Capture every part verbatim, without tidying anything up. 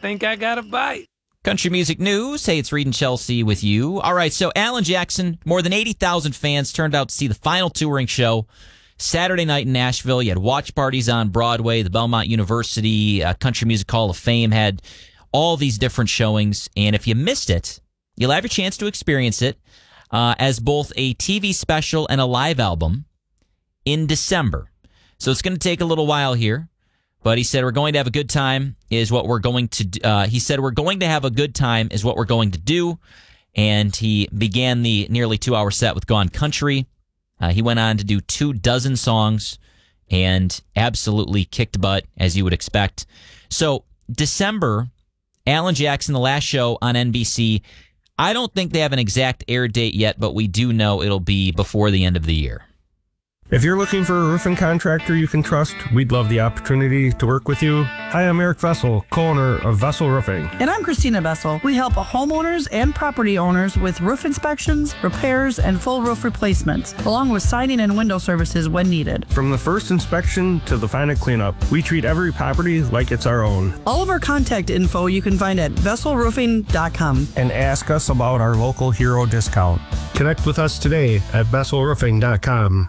think I got a bite. Country music news. Hey, it's Reed and Chelsea with you. All right, so Alan Jackson, more than eighty thousand fans turned out to see the final touring show Saturday night in Nashville. You had watch parties on Broadway. The Belmont University uh, Country Music Hall of Fame had all these different showings. And if you missed it, you'll have your chance to experience it uh, as both a T V special and a live album in December. So it's going to take a little while here. But he said, we're going to have a good time is what we're going to do. Uh, he said, we're going to have a good time is what we're going to do. And he began the nearly two-hour set with Gone Country. Uh, he went on to do two dozen songs and absolutely kicked butt, as you would expect. So December, Alan Jackson, the last show on N B C. I don't think they have an exact air date yet, but we do know it'll be before the end of the year. If you're looking for a roofing contractor you can trust, we'd love the opportunity to work with you. Hi, I'm Eric Vessel, co-owner of Vessel Roofing. And I'm Christina Vessel. We help homeowners and property owners with roof inspections, repairs, and full roof replacements, along with siding and window services when needed. From the first inspection to the final cleanup, we treat every property like it's our own. All of our contact info you can find at vessel roofing dot com. And ask us about our local hero discount. Connect with us today at vessel roofing dot com.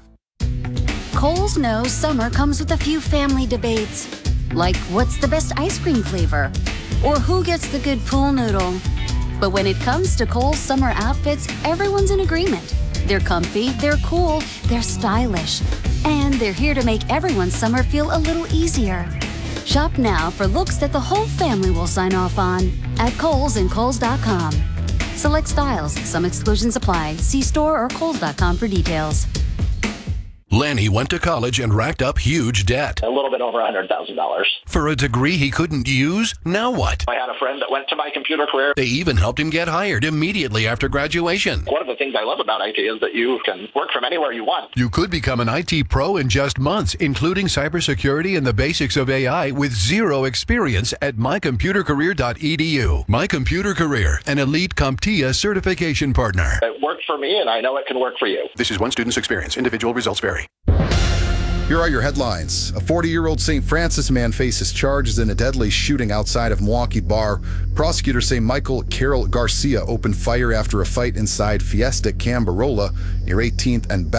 Kohl's knows summer comes with a few family debates, like what's the best ice cream flavor, or who gets the good pool noodle. But when it comes to Kohl's summer outfits, everyone's in agreement. They're comfy, they're cool, they're stylish, and they're here to make everyone's summer feel a little easier. Shop now for looks that the whole family will sign off on at Kohl's and Kohl's dot com. Select styles, some exclusions apply. See store or Kohl's dot com for details. Lanny went to college and racked up huge debt. A little bit over one hundred thousand dollars. For a degree he couldn't use? Now what? I had a friend that went to My Computer Career. They even helped him get hired immediately after graduation. One of the things I love about I T is that you can work from anywhere you want. You could become an I T pro in just months, including cybersecurity and the basics of A I with zero experience at my computer career dot e d u. My Computer Career, an elite CompTIA certification partner. It worked for me, and I know it can work for you. This is one student's experience. Individual results vary. Here are your headlines. A forty-year-old Saint Francis man faces charges in a deadly shooting outside of Milwaukee bar. Prosecutors say Michael Carroll Garcia opened fire after a fight inside Fiesta Cambarola near eighteenth and